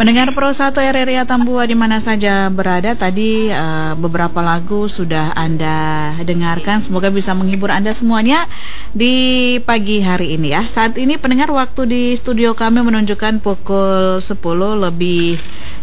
Pendengar Pro 1 RRI Atambua di mana saja berada, tadi beberapa lagu sudah Anda dengarkan. Semoga bisa menghibur Anda semuanya di pagi hari ini ya. Saat ini pendengar, waktu di studio kami menunjukkan pukul 10 lebih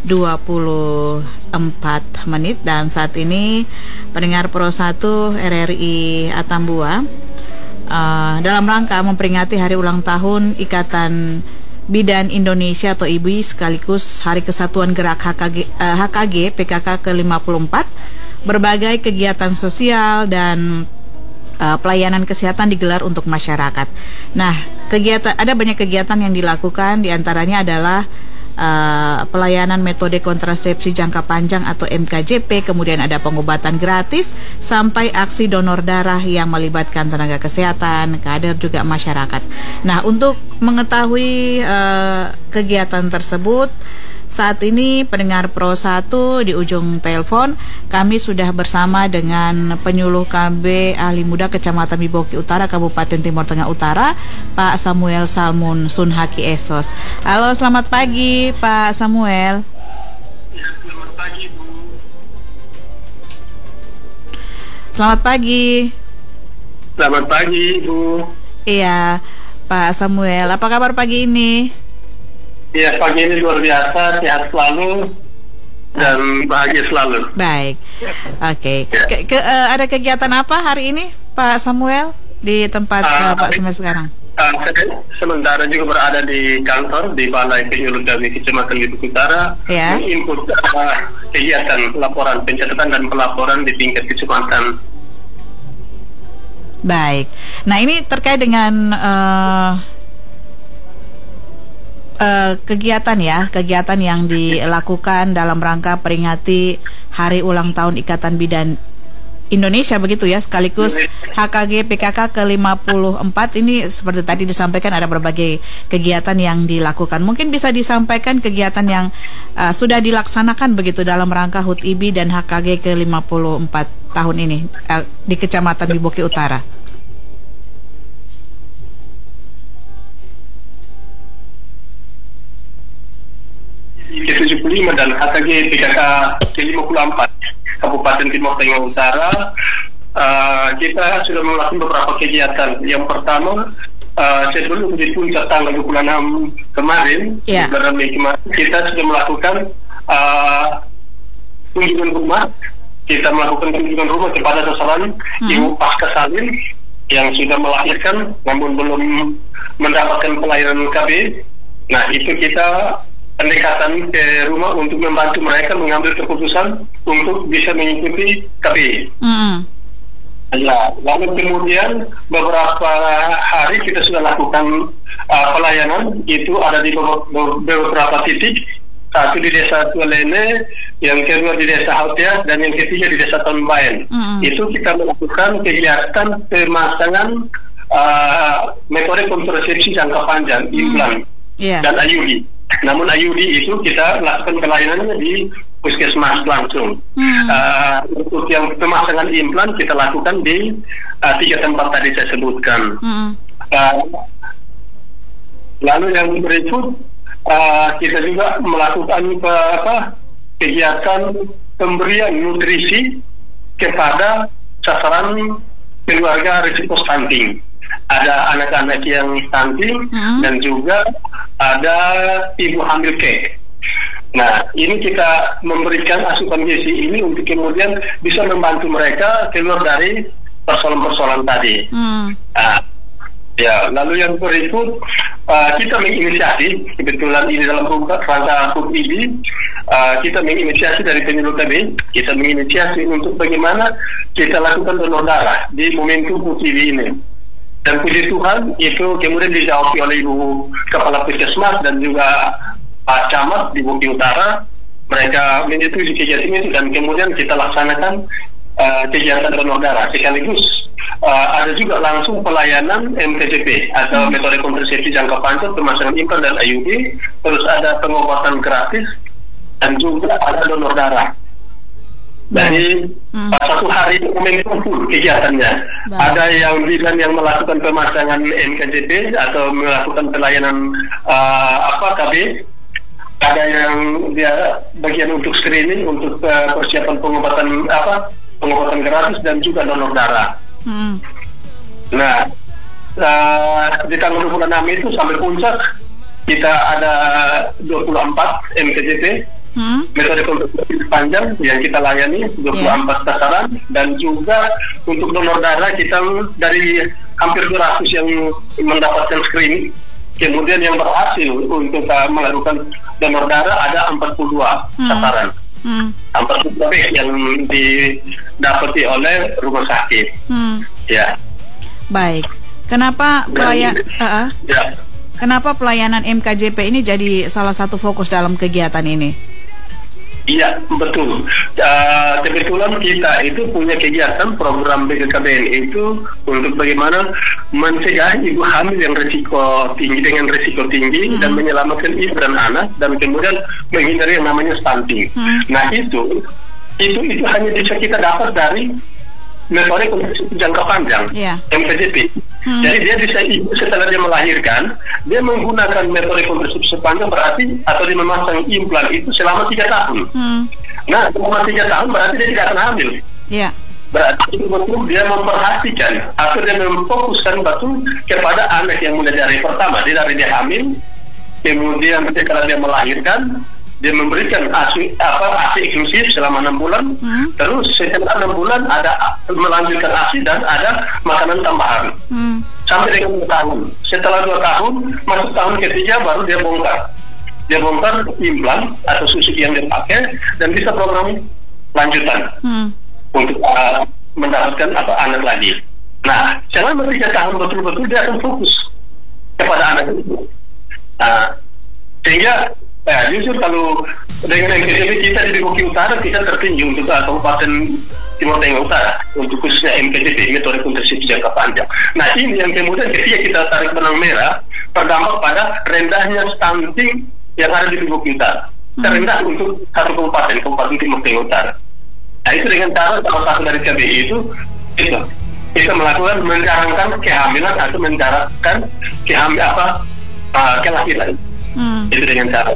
24 menit. Dan saat ini pendengar Pro 1 RRI Atambua dalam rangka memperingati hari ulang tahun Ikatan Bidan Indonesia atau IBI sekaligus Hari Kesatuan Gerak HKG PKK ke-54, berbagai kegiatan sosial dan pelayanan kesehatan digelar untuk masyarakat. Nah, ada banyak kegiatan yang dilakukan, diantaranya adalah pelayanan metode kontrasepsi jangka panjang atau MKJP, kemudian ada pengobatan gratis, sampai aksi donor darah yang melibatkan tenaga kesehatan, kader juga masyarakat. Nah, untuk mengetahui kegiatan tersebut, saat ini pendengar Pro 1 di ujung telepon kami sudah bersama dengan penyuluh KB Ahli Muda Kecamatan Biboki Utara, Kabupaten Timur Tengah Utara, Pak Samuel Salmun Sunhaki Esos. Halo, selamat pagi Pak Samuel. Ya, selamat pagi Bu. Selamat pagi. Selamat pagi Bu. Iya, Pak Samuel, apa kabar pagi ini? Ya, pagi ini luar biasa, sehat selalu dan bahagia selalu. Baik, oke. Ada kegiatan apa hari ini, Pak Samuel, di tempat Pak Samuel sekarang? Saya sementara juga berada di kantor di Balai Penyuluh Kami Kecamatan Biboki Utara, Ya. menginput kegiatan laporan pencatatan dan pelaporan di tingkat kecamatan. Baik. Nah, ini terkait dengan kegiatan yang dilakukan dalam rangka peringati Hari Ulang Tahun Ikatan Bidan Indonesia, begitu ya, sekaligus HKG PKK ke-54. Ini seperti tadi disampaikan ada berbagai kegiatan yang dilakukan. Mungkin bisa disampaikan kegiatan yang sudah dilaksanakan begitu dalam rangka HUT IBI dan HKG ke-54 tahun ini di Kecamatan Biboki Utara. Ke-75 dan HKG PKK ke-54 Kabupaten Timur Tengah Utara, kita sudah melakukan beberapa kegiatan. Yang pertama, sebelum di puncak tanggal 26 kemarin, bulan Mei kemarin, kita sudah melakukan kunjungan rumah. Kita melakukan kunjungan rumah kepada sasaran ibu pasca salin yang sudah melahirkan namun belum mendapatkan pelayanan KB. Nah, itu kita pendekatan ke rumah untuk membantu mereka mengambil keputusan untuk bisa mengikuti KPI. Ya, lalu kemudian beberapa hari kita sudah lakukan pelayanan, itu ada di beberapa titik. Satu di Desa Tualene, yang kedua di Desa Hautia, dan yang ketiga di Desa Tonbaen. Itu kita melakukan kegiatan pemasangan metode kontrasepsi jangka panjang, implan dan IUD. Namun IUD itu kita lakukan pelayanannya di puskesmas langsung. Untuk yang pemasangan implan kita lakukan di 3 tempat tadi saya sebutkan. Lalu yang berikut kita juga melakukan kegiatan pemberian nutrisi kepada sasaran keluarga risiko stunting. Ada anak-anak yang stunting dan juga ada ibu hamil kek. Nah, ini kita memberikan asupan gizi ini untuk kemudian bisa membantu mereka keluar dari persoalan-persoalan tadi. Ya, lalu yang berikut kita menginisiasi, kebetulan ini dalam rangka HUT IBI, kita menginisiasi dari penyuluh KB, kita menginisiasi untuk bagaimana kita lakukan donor darah di momentum HUT IBI ini. Dan puji Tuhan itu kemudian dijawab oleh Ibu Kepala Puskesmas dan juga Pak Camat di Biboki Utara. Mereka menyetujui kegiatan ini dan kemudian kita laksanakan kegiatan donor darah. Sekaligus ada juga langsung pelayanan MKJP atau metode kontrasepsi jangka panjang, pemasangan implan dan IUD. Terus ada pengobatan gratis dan juga ada donor darah. Dari satu hari momentum full kegiatannya. Ada yang bidan yang melakukan pemasangan NKJP atau melakukan pelayanan KB. ada yang dia bagian untuk screening, untuk persiapan pengobatan gratis dan juga donor darah. Nah, di tanggal 26 itu sampai puncak kita ada 24 MKJP, metode kontrasepsi panjang yang kita layani 24 sasaran, dan juga untuk donor darah kita dari hampir 200 yang mendapatkan screening, kemudian yang berhasil untuk melakukan donor darah ada 42 sasaran. 42 yang didapati oleh rumah sakit. Ya. Baik. Kenapa kenapa pelayanan MKJP ini jadi salah satu fokus dalam kegiatan ini? Iya, betul. Kebetulan kita itu punya kegiatan program BKKBN itu untuk bagaimana mencegah ibu hamil yang risiko tinggi dan menyelamatkan ibu dan anak, dan kemudian menghindari yang namanya stunting. Nah itu hanya bisa kita dapat dari metode kontrasepsi jangka panjang, MKJP. Jadi dia bisa, setelah dia melahirkan, dia menggunakan metode kontrasepsi panjang berarti, atau dia memasang implan itu selama 3 tahun. Nah, selama 3 tahun berarti dia tidak akan hamil. Berarti betul dia memperhatikan atau dia memfokuskan betul kepada anak yang mulai dari pertama, dari dia hamil, kemudian setelah dia melahirkan, dia memberikan ASI eksklusif selama 6 bulan, terus setelah 6 bulan ada melanjutkan ASI dan ada makanan tambahan sampai dengan 2 tahun. Setelah 2 tahun, masuk tahun ketiga baru dia bongkar implan atau susu yang dia pakai, dan bisa program lanjutan untuk mendapatkan anak lagi. Nah, selama 3 tahun betul-betul dia akan fokus kepada anak itu. Sehingga justru kalau dengan MKJP kita di Bukit Utara, kita tertinggi untuk Kabupaten Timur Tengah Utara, untuk khususnya MKJP, metode kontrasepsi jangka panjang. Nah ini yang kemudian ketika kita tarik benang merah, berdampak pada rendahnya stunting yang ada di Bukit Utara, terendah untuk satu kabupaten Timur Tengah Utara. Nah itu dengan cara salah satu dari KBI itu kita melakukan menjarangkan kehamilan atau menjarangkan kelahiran. Itu dengan cara.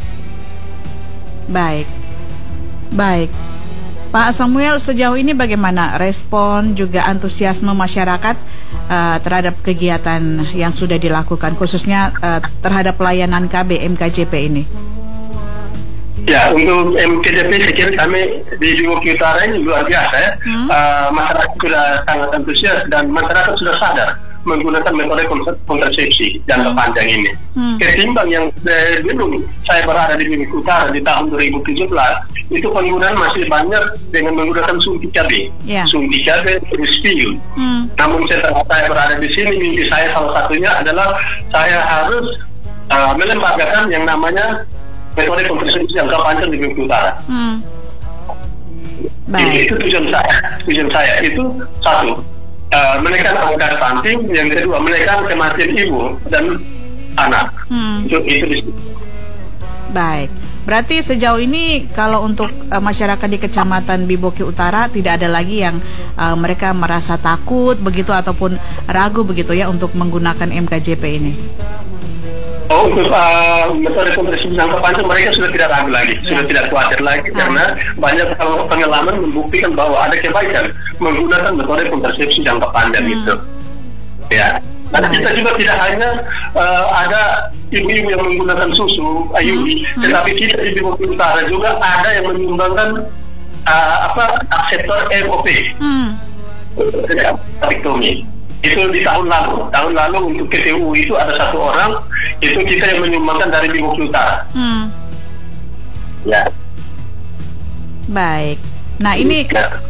Baik. Pak Samuel, sejauh ini bagaimana respon juga antusiasme masyarakat terhadap kegiatan yang sudah dilakukan, khususnya terhadap pelayanan KB MKJP ini? Ya, untuk MKJP saya kira kami di Bukit Utara ini luar biasa ya. Masyarakat sudah sangat antusias dan masyarakat sudah sadar menggunakan metode kontrasepsi jangka panjang ini. Ketimbang yang dulu saya berada di Bukit Utara di tahun 2017, itu penggunaan masih banyak dengan menggunakan suntik KB. Suntik KB Rispil. Namun setelah saya berada di sini, mimpi saya salah satunya adalah saya harus melembagakan yang namanya metode kontrasepsi jangka panjang di Bukit Utara. Itu tujuan saya itu satu, menekan angka stunting, yang kedua menekan kematian ibu dan anak. Itu. Baik. Berarti sejauh ini kalau untuk masyarakat di Kecamatan Biboki Utara tidak ada lagi yang mereka merasa takut begitu ataupun ragu begitu ya untuk menggunakan MKJP ini. Untuk metode kontrasepsi jangka panjang mereka sudah tidak ragu lagi, sudah tidak khawatir lagi, karena banyak pengalaman membuktikan bahwa ada kebaikan menggunakan metode kontrasepsi jangka panjang itu. Ya. Dan kita juga tidak hanya ada ibu-ibu yang menggunakan susu IUI, tetapi kita di Bukit Utara juga ada yang menyumbangkan akseptor MOP, vasektomi. Itu di tahun lalu untuk KTU itu ada 1 orang, itu kita yang menyumbangkan dari Bukit Utara. Ya. Baik. Nah ini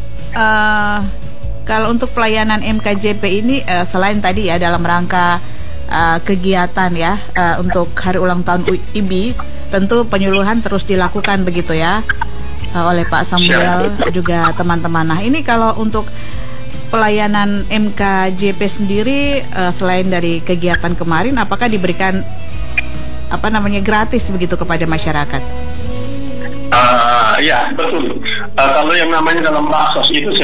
kalau untuk pelayanan MKJP ini selain tadi ya dalam rangka kegiatan ya untuk hari ulang tahun IBI, tentu penyuluhan terus dilakukan begitu ya oleh Pak Samuel juga teman-teman. Nah ini kalau untuk pelayanan MKJP sendiri selain dari kegiatan kemarin, apakah diberikan gratis begitu kepada masyarakat? Ya betul. Kalau yang namanya dalam baksos itu